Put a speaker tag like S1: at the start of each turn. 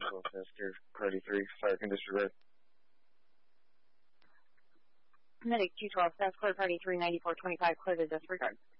S1: Westminster, Party 3, fire condition red.
S2: Medic 212, South Clear, Party 3, 9425, clear to disregard.